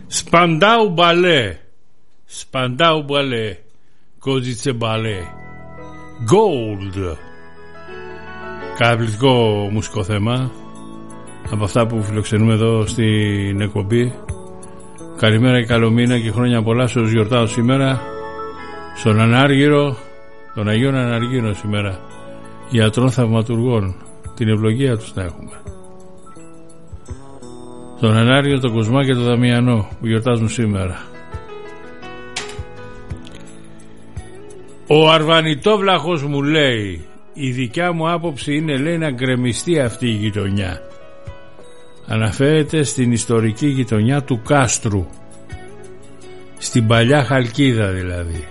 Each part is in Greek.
Spandau Ballet, Spandau Ballet, Kozice Ballet, Gold. Καταπληκτικό μουσικό θέμα, από αυτά που φιλοξενούμε εδώ στην εκπομπή. Καλημέρα και καλό μήνα και χρόνια πολλά σε όσους γιορτάζουν σήμερα. Στον Ανάργυρο, τον Αγίων Αναργύρων σήμερα, ιατρών θαυματουργών, την ευλογία τους να έχουμε. Τον Ανάργυρο, τον Κοσμά και τον Δαμιανό που γιορτάζουν σήμερα. Ο Αρβανιτόβλαχος μου λέει, η δικιά μου άποψη είναι, λέει, να γκρεμιστεί αυτή η γειτονιά. Αναφέρεται στην ιστορική γειτονιά του Κάστρου, στην παλιά Χαλκίδα δηλαδή.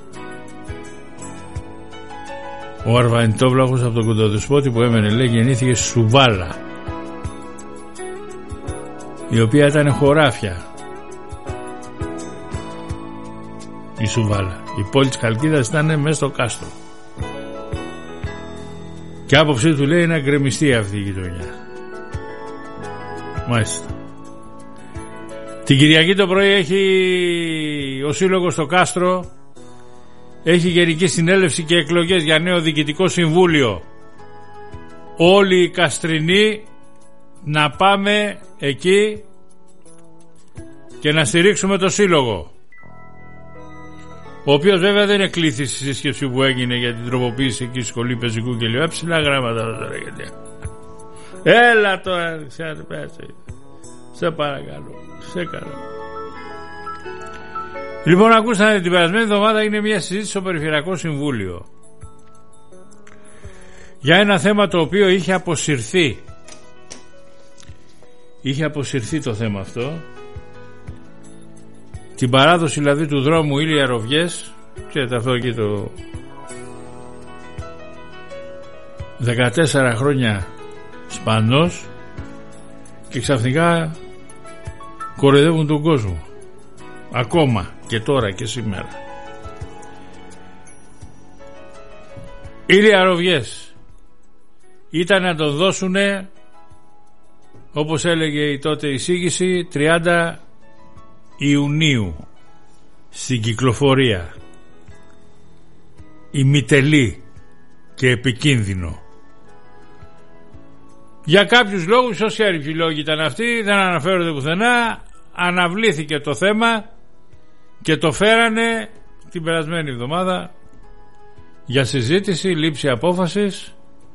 Ο Αρβανιτόβλαχος από τον κοντοδεσπότη που έμενε, λέει, γεννήθηκε στη Σουβάλα, η οποία ήταν χωράφια. Η Σουβάλα, η πόλη της Χαλκίδας ήταν μέσα στο Κάστρο. Και άποψή του, λέει, να γκρεμιστεί αυτή η γειτονιά. Μάλιστα. Την Κυριακή το πρωί έχει ο Σύλλογος στο Κάστρο, έχει γενική συνέλευση και εκλογές για νέο διοικητικό συμβούλιο. Όλοι οι Καστρινοί να πάμε εκεί και να στηρίξουμε το Σύλλογο, ο οποίος βέβαια δεν εκλήθη στη σύσκεψη που έγινε για την τροποποίηση εκεί στη σχολή πεζικού και λέω ψηλά γράμματα τώρα, γιατί έλα τώρα, σε παρακαλώ, σε καλό. Λοιπόν, ακούσατε, την περασμένη εβδομάδα είναι μια συζήτηση στο Περιφερειακό Συμβούλιο για ένα θέμα το οποίο είχε αποσυρθεί. Είχε αποσυρθεί το θέμα αυτό, την παράδοση δηλαδή του δρόμου Ήλια Ροβιές, ξέρετε αυτό εκεί το 14 χρόνια σπανός, και ξαφνικά κοροϊδεύουν τον κόσμο ακόμα και τώρα και σήμερα. Ήλια Ροβιές ήταν να τον δώσουνε, όπως έλεγε η τότε εισήγηση, 30 Ιουνίου στην κυκλοφορία, ημιτελή και επικίνδυνο. Για κάποιους λόγους, όσοι άριφοι λόγοι ήταν αυτοί, δεν αναφέρονται πουθενά, αναβλήθηκε το θέμα και το φέρανε την περασμένη εβδομάδα για συζήτηση, λήψη απόφασης.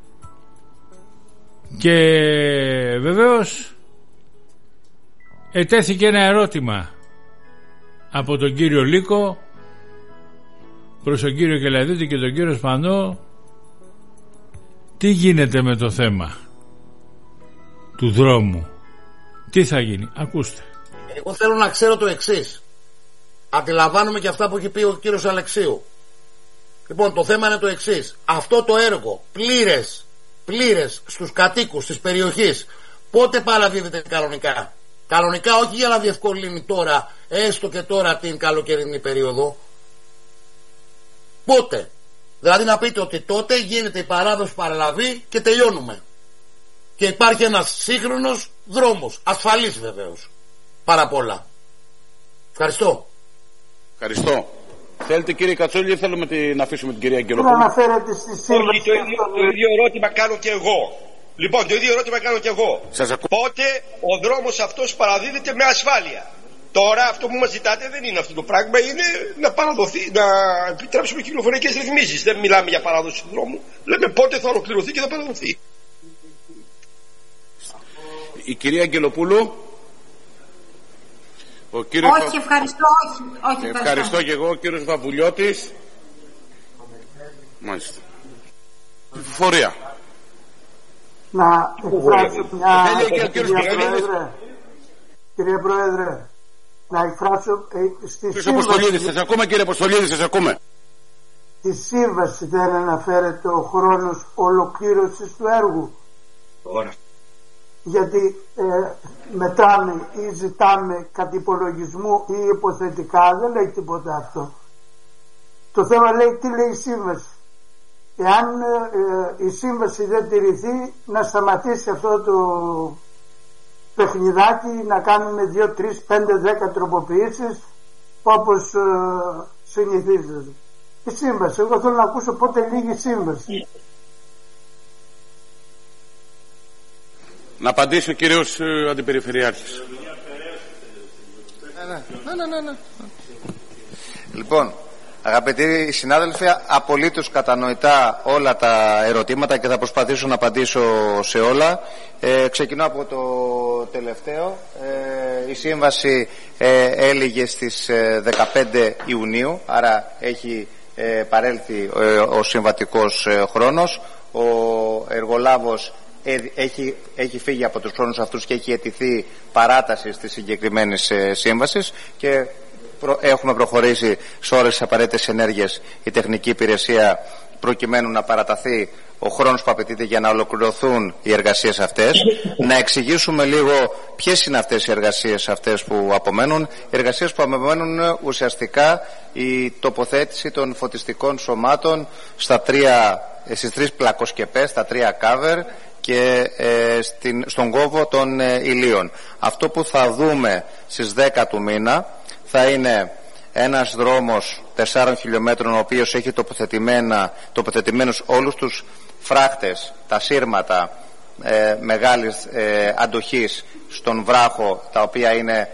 Και βεβαίως ετέθηκε ένα ερώτημα από τον κύριο Λύκο προς τον κύριο Κελαδίτη και τον κύριο Σπανό, τι γίνεται με το θέμα του δρόμου, τι θα γίνει. Ακούστε. Εγώ θέλω να ξέρω το εξής. Αντιλαμβάνομαι και αυτά που έχει πει ο κύριος Αλεξίου. Λοιπόν, το θέμα είναι το εξής. Αυτό το έργο πλήρες στους κατοίκους της περιοχής πότε παραδίδεται κανονικά? Κανονικά, όχι για να διευκολύνει τώρα, έστω και τώρα την καλοκαιρινή περίοδο. Πότε? Δηλαδή να πείτε ότι τότε γίνεται η παράδοση παραλαβή και τελειώνουμε. Και υπάρχει ένας σύγχρονος δρόμος, ασφαλής βεβαίως, πάρα πολλά. Ευχαριστώ. Ευχαριστώ. Θέλετε κύριε Κατσόλη ή θέλουμε να αφήσουμε την κυρία Αγγελοπούλου? Όχι, το ίδιο ερώτημα κάνω και εγώ. Λοιπόν, το ίδιο ερώτημα κάνω και εγώ. Πότε ο δρόμος αυτός παραδίδεται με ασφάλεια? Τώρα αυτό που μας ζητάτε δεν είναι αυτό το πράγμα, είναι να παραδοθεί, να επιτρέψουμε κυκλοφοριακές ρυθμίσεις. Δεν μιλάμε για παράδοση του δρόμου. Λέμε πότε θα ολοκληρωθεί και θα παραδοθεί. Η κυρία Αγγελοπούλου. Όχι, ευχαριστώ, όχι. Ευχαριστώ και εγώ, ο κύριος Βαβουλιώτης. Μάλιστα. Ψηφοφορία. Να εκφράσω μια... Κύριε Πρόεδρε, να εκφράσω στη σύμβαση... Σας ακούμε κύριε Αποστολίδη, σας ακούμε. Στη σύμβαση δεν αναφέρεται ο χρόνος ολοκλήρωσης του έργου. Ωραία. Γιατί μετράμε ή ζητάμε κατ' υπολογισμού ή υποθετικά, δεν λέει τίποτα αυτό. Το θέμα λέει τι λέει η σύμβαση. Εάν η σύμβαση δεν τηρηθεί, να σταματήσει αυτό παιχνιδάκι, να κάνουμε 2, 3, 5, 10 τροποποιήσεις όπως συνηθίζεται. Η σύμβαση, εγώ θέλω να ακούσω πότε λύγει η σύμβαση. Να απαντήσει ο κύριος Αντιπεριφερειάρχης. Ναι. Λοιπόν, αγαπητοί συνάδελφοι, απολύτως κατανοητά όλα τα ερωτήματα και θα προσπαθήσω να απαντήσω σε όλα. Ξεκινώ από το τελευταίο. Η σύμβαση έλυγε στις 15 Ιουνίου, άρα έχει παρέλθει ο συμβατικός χρόνος. Ο εργολάβος έχει φύγει από τους χρόνους αυτούς και έχει αιτηθεί παράταση της συγκεκριμένης σύμβασης και έχουμε προχωρήσει σε όλες τις απαραίτητες ενέργειες η τεχνική υπηρεσία προκειμένου να παραταθεί ο χρόνος που απαιτείται για να ολοκληρωθούν οι εργασίες αυτές. Να εξηγήσουμε λίγο ποιες είναι αυτές οι εργασίες αυτές που απομένουν. Οι εργασίες που απομένουν ουσιαστικά η τοποθέτηση των φωτιστικών σωμάτων στις 3 πλακοσκεπές, στα 3 κάβερ και στον κόβο των ηλίων. Αυτό που θα δούμε στις 10 του μήνα θα είναι ένας δρόμος 4 χιλιόμετρων ο οποίος έχει τοποθετημένους όλους τους φράχτες, τα σύρματα μεγάλης αντοχής στον βράχο, τα οποία είναι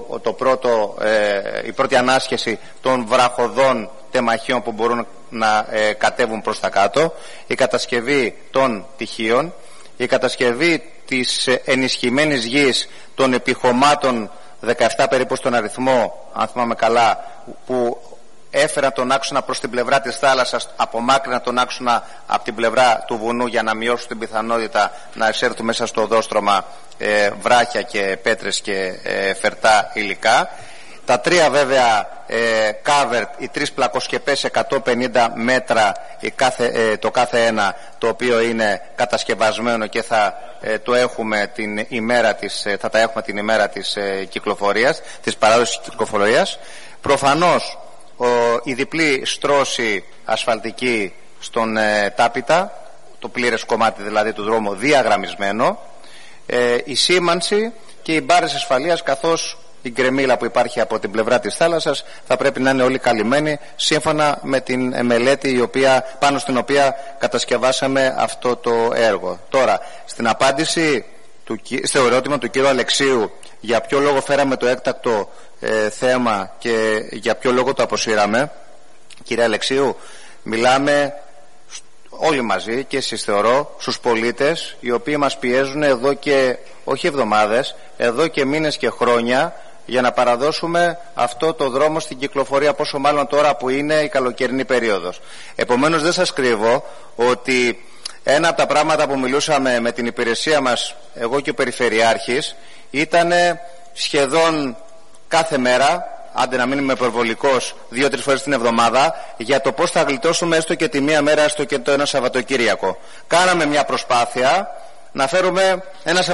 η πρώτη ανάσχεση των βραχωδών τεμαχίων που μπορούν να κατέβουν προς τα κάτω, η κατασκευή των τυχείων, η κατασκευή της ενισχυμένης γης των επιχωμάτων 17 περίπου στον αριθμό, αν θυμάμαι καλά, που έφεραν τον άξονα προς την πλευρά της θάλασσας, απομάκρυναν τον άξονα από την πλευρά του βουνού για να μειώσουν την πιθανότητα να εισέλθουν μέσα στο οδόστρωμα βράχια και πέτρες και φερτά υλικά. Τα 3 βέβαια covered, οι 3 πλακοσκεπές 150 μέτρα το κάθε ένα, το οποίο είναι κατασκευασμένο και θα το έχουμε θα τα έχουμε την ημέρα της κυκλοφορίας, της παράδοσης κυκλοφορίας. Προφανώς η διπλή στρώση ασφαλτική στον τάπητα, το πλήρες κομμάτι δηλαδή του δρόμου διαγραμμισμένο, η σήμανση και οι μπάρες ασφαλείας, καθώς η γκρεμίλα που υπάρχει από την πλευρά της θάλασσας θα πρέπει να είναι όλοι καλυμμένοι σύμφωνα με την μελέτη πάνω στην οποία κατασκευάσαμε αυτό το έργο. Τώρα, στην απάντηση στο ερώτημα του κύριου Αλεξίου, για ποιο λόγο φέραμε το έκτακτο θέμα και για ποιο λόγο το αποσύραμε, κύριε Αλεξίου, μιλάμε όλοι μαζί και εσείς θεωρώ στους πολίτες οι οποίοι μας πιέζουν εδώ και όχι εβδομάδες, εδώ και μήνες και χρόνια για να παραδώσουμε αυτό το δρόμο στην κυκλοφορία, πόσο μάλλον τώρα που είναι η καλοκαιρινή περίοδος. Επομένως δεν σας κρύβω ότι ένα από τα πράγματα που μιλούσαμε με την υπηρεσία μας, εγώ και ο Περιφερειάρχης, ήταν σχεδόν κάθε μέρα, άντε να μην είμαι υπερβολικός, 2-3 φορές την εβδομάδα, για το πώς θα γλιτώσουμε έστω και τη μία μέρα, έστω και το ένα Σαββατοκύριακο. Κάναμε μια προσπάθεια να φέρουμε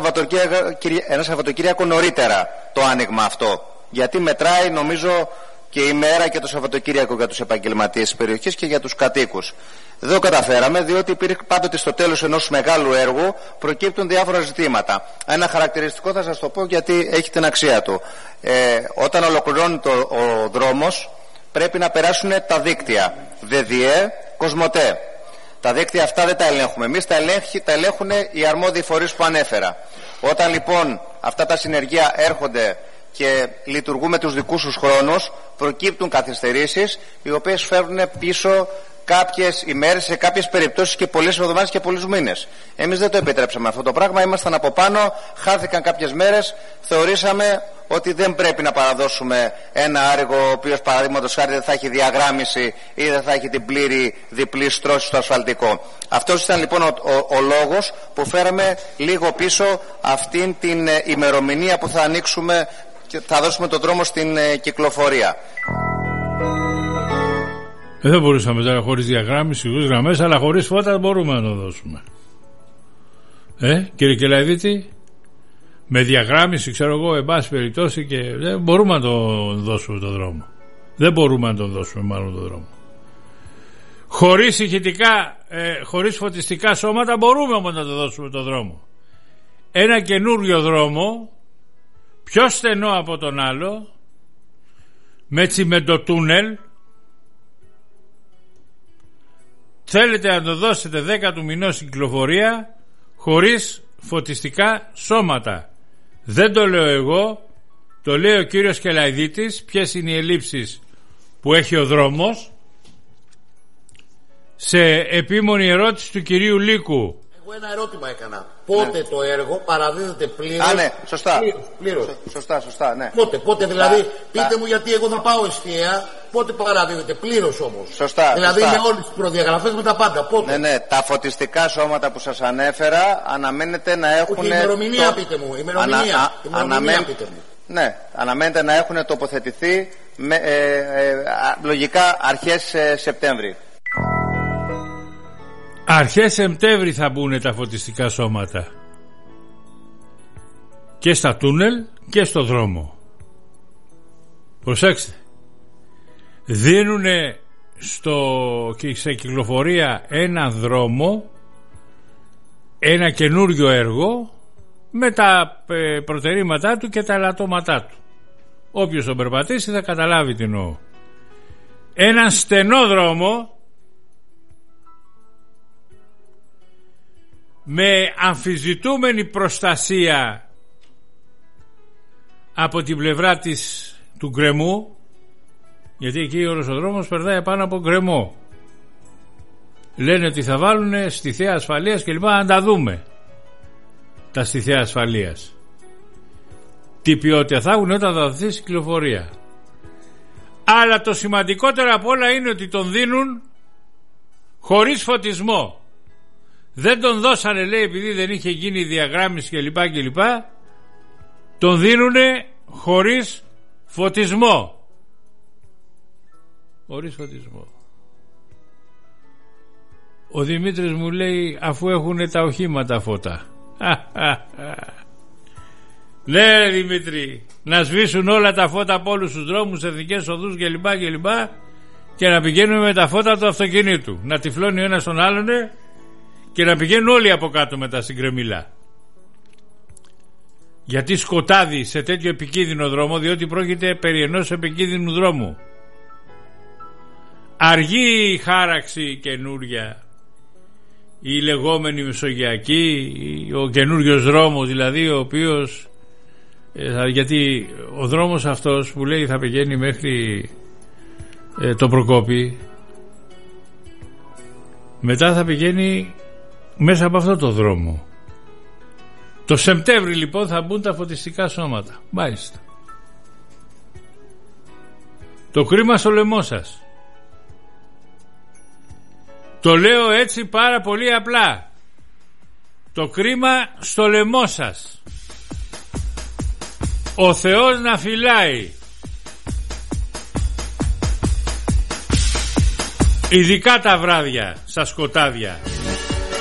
ένα Σαββατοκύριακο νωρίτερα το άνοιγμα αυτό, γιατί μετράει νομίζω και η μέρα και το Σαββατοκύριακο για τους επαγγελματίες της περιοχής και για τους κατοίκους. Δεν το καταφέραμε, διότι υπήρχε πάντοτε στο τέλος ενός μεγάλου έργου προκύπτουν διάφορα ζητήματα. Ένα χαρακτηριστικό θα σας το πω γιατί έχει την αξία του. Όταν ολοκληρώνεται ο δρόμος πρέπει να περάσουν τα δίκτυα ΔΔΕ, Κοσμοτέ. Τα δίκτυα αυτά δεν τα ελέγχουμε εμείς, τα ελέγχουν οι αρμόδιοι φορείς που ανέφερα. Όταν λοιπόν αυτά τα συνεργεία έρχονται και λειτουργούμε τους δικούς τους χρόνους, προκύπτουν καθυστερήσεις οι οποίες φέρνουν πίσω κάποιες ημέρες, σε κάποιες περιπτώσεις και πολλές εβδομάδες και πολλούς μήνες. Εμείς δεν το επιτρέψαμε αυτό το πράγμα, ήμασταν από πάνω, χάθηκαν κάποιες μέρες, θεωρήσαμε ότι δεν πρέπει να παραδώσουμε ένα άργο ο οποίος παραδείγματος χάρη δεν θα έχει διαγράμμιση ή δεν θα έχει την πλήρη διπλή στρώση στο ασφαλτικό. Αυτός ήταν λοιπόν ο λόγος που φέραμε λίγο πίσω αυτήν την ημερομηνία που θα ανοίξουμε και θα δώσουμε τον δρόμο στην κυκλοφορία. Δεν θα μπορούσαμε τώρα χωρίς διαγράμμιση, χωρίς γραμμές, αλλά χωρίς φώτα μπορούμε να το δώσουμε. Κύριε Κελαϊδίτη, με διαγράμμιση, ξέρω εγώ, εν πάση περιπτώσει, και δεν μπορούμε να το δώσουμε το δρόμο. Δεν μπορούμε να το δώσουμε μάλλον το δρόμο. Χωρίς ηχητικά, χωρίς φωτιστικά σώματα μπορούμε όμως να το δώσουμε το δρόμο. Ένα καινούριο δρόμο πιο στενό από τον άλλο, με τσιμεντοτούνελ. Θέλετε να το δώσετε 10 του μηνός κυκλοφορία χωρίς φωτιστικά σώματα. Δεν το λέω εγώ, το λέει ο κύριος Κελαϊδίτης. Ποιες είναι οι ελλείψεις που έχει ο δρόμος, σε επίμονη ερώτηση του κυρίου Λύκου. Εγώ ένα ερώτημα έκανα. Πότε το έργο παραδίδεται πλήρως? Ναι, σωστά. Πλήρως. Σωστά, ναι. Πότε δηλαδή, πείτε μου, γιατί εγώ θα πάω εστία. Πότε παραδίδεται πλήρως όμως? Σωστά. Δηλαδή με όλες τις προδιαγραφές, με τα πάντα. Πότε? Ναι, τα φωτιστικά σώματα που σας ανέφερα αναμένεται να έχουν. Ημερομηνία πείτε μου. Ημερομηνία πείτε μου. Ναι, αναμένεται να έχουν τοποθετηθεί λογικά αρχές Σεπτέμβρη. Αρχές Σεπτέμβρη θα μπουν τα φωτιστικά σώματα και στα τούνελ και στο δρόμο. Προσέξτε, δίνουνε σε κυκλοφορία ένα δρόμο, ένα καινούριο έργο με τα προτερήματά του και τα ελαττώματά του. Όποιος τον περπατήσει θα καταλάβει τι εννοώ. Έναν στενό δρόμο με αμφισβητούμενη προστασία από την πλευρά του γκρεμού, γιατί εκεί όλος ο δρόμος περνάει πάνω από γκρεμό. Λένε ότι θα βάλουν στιθέα ασφαλείας και λοιπά, να τα δούμε τα στιθέα ασφαλείας τι ποιότητα θα έχουν όταν θα δοθεί η κυκλοφορία. Αλλά το σημαντικότερο απ' όλα είναι ότι τον δίνουν χωρίς φωτισμό. Δεν τον δώσανε, λέει, επειδή δεν είχε γίνει διαγράμμιση κλπ. Τον δίνουνε χωρίς φωτισμό. Χωρίς φωτισμό. Ο Δημήτρης μου λέει, αφού έχουν τα οχήματα φώτα. Ναι, Δημήτρη, να σβήσουν όλα τα φώτα από όλους τους δρόμους, εθνικές οδούς κλπ. Και να πηγαίνουμε με τα φώτα του αυτοκινήτου. Να τυφλώνει ο ένας τον άλλον και να πηγαίνουν όλοι από κάτω μετά στην κρεμίλα. Γιατί σκοτάδι σε τέτοιο επικίνδυνο δρόμο, διότι πρόκειται περί ενός επικίνδυνου δρόμου. Αργή η χάραξη καινούρια, η λεγόμενη μεσογειακή, ο καινούριος δρόμος δηλαδή, ο οποίος γιατί ο δρόμος αυτός που λέει θα πηγαίνει μέχρι το Προκόπη, μετά θα πηγαίνει μέσα από αυτό το δρόμο. Το Σεπτέμβρη λοιπόν θα μπουν τα φωτιστικά σώματα. Μάλιστα. Το κρίμα στο λαιμό σας. Το λέω έτσι πάρα πολύ απλά. Το κρίμα στο λαιμό σας. Ο Θεός να φυλάει. Ειδικά τα βράδια στα σκοτάδια.